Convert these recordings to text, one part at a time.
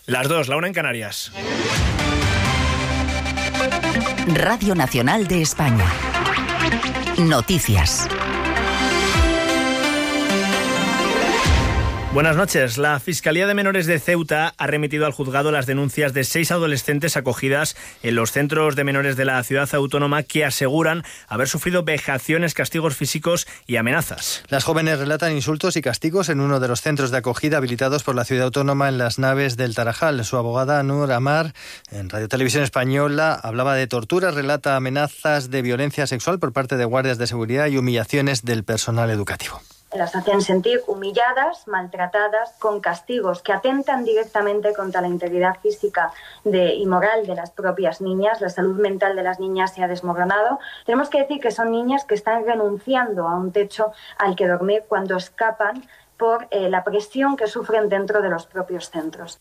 Las 2, la 1 en Canarias. Radio Nacional de España. Noticias. Buenas noches. La Fiscalía de Menores de Ceuta ha remitido al juzgado las denuncias de 6 adolescentes acogidas en los centros de menores de la ciudad autónoma que aseguran haber sufrido vejaciones, castigos físicos y amenazas. Las jóvenes relatan insultos y castigos en uno de los centros de acogida habilitados por la ciudad autónoma en las Naves del Tarajal. Su abogada Nur Amar, en Radio Televisión Española, hablaba de torturas, relata amenazas de violencia sexual por parte de guardias de seguridad y humillaciones del personal educativo. Las hacen sentir humilladas, maltratadas, con castigos que atentan directamente contra la integridad física y moral de las propias niñas. La salud mental de las niñas se ha desmoronado. Tenemos que decir que son niñas que están renunciando a un techo al que dormir cuando escapan por la presión que sufren dentro de los propios centros.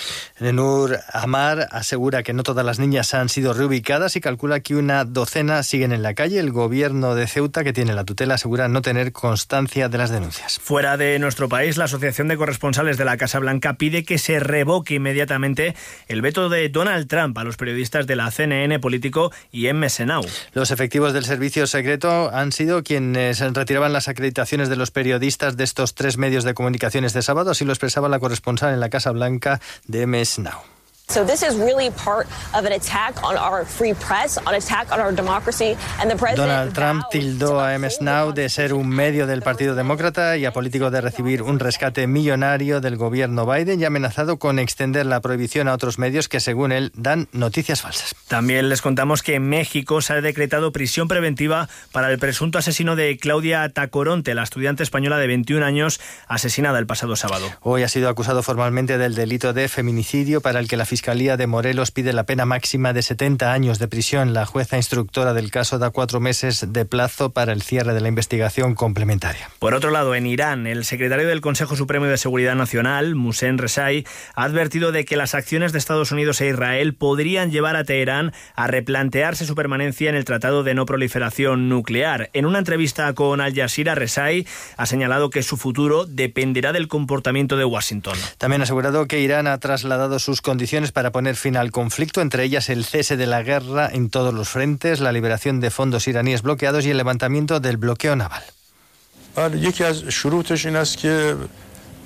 Nur Amar asegura que no todas las niñas han sido reubicadas y calcula que una docena siguen en la calle. El gobierno de Ceuta, que tiene la tutela, asegura no tener constancia de las denuncias. Fuera de nuestro país, la Asociación de Corresponsales de la Casa Blanca pide que se revoque inmediatamente el veto de Donald Trump a los periodistas de la CNN, Político y MS Now. Los efectivos del servicio secreto han sido quienes retiraban las acreditaciones de los periodistas de estos 3 medios de comunicación este sábado, así lo expresaba la corresponsal en la Casa Blanca de MS Now. So this is really part of an attack on our free press, an attack on our democracy, and the president. Donald Trump tildó a MS Now de ser un medio del Partido Demócrata y a Político de recibir un rescate millonario del gobierno Biden y ha amenazado con extender la prohibición a otros medios que, según él, dan noticias falsas. También les contamos que en México se ha decretado prisión preventiva para el presunto asesino de Claudia Tacoronte, la estudiante española de 21 años asesinada el pasado sábado. Hoy ha sido acusado formalmente del delito de feminicidio, para el que la Fiscalía de Morelos pide la pena máxima de 70 años de prisión. La jueza instructora del caso da 4 meses de plazo para el cierre de la investigación complementaria. Por otro lado, en Irán, el secretario del Consejo Supremo de Seguridad Nacional, Mohsen Rezai, ha advertido de que las acciones de Estados Unidos e Israel podrían llevar a Teherán a replantearse su permanencia en el Tratado de No Proliferación Nuclear. En una entrevista con Al Jazeera, Rezai ha señalado que su futuro dependerá del comportamiento de Washington. También ha asegurado que Irán ha trasladado sus condiciones para poner fin al conflicto, entre ellas el cese de la guerra en todos los frentes, la liberación de fondos iraníes bloqueados y el levantamiento del bloqueo naval.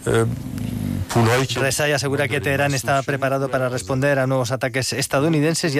Rezai asegura que Teherán está preparado para responder a nuevos ataques estadounidenses y